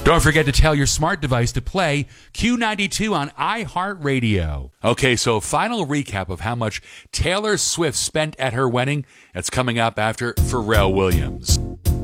Don't forget to tell your smart device to play Q92 on iHeartRadio. Okay, so final recap of how much Taylor Swift spent at her wedding. That's coming up after Pharrell Williams.